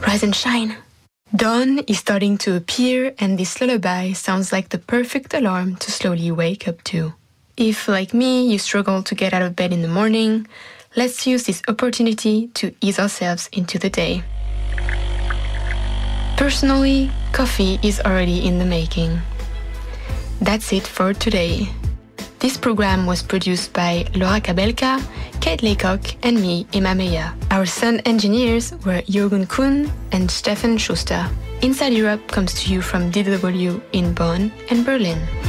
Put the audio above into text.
rise and shine. Dawn is starting to appear, and this lullaby sounds like the perfect alarm to slowly wake up to. If, like me, you struggle to get out of bed in the morning, let's use this opportunity to ease ourselves into the day. Personally, coffee is already in the making. That's it for today. This program was produced by Laura Kabelka, Kate Laycock, and me, Emma Meya. Our sound engineers were Jürgen Kuhn and Stefan Schuster. Inside Europe comes to you from DW in Bonn and Berlin.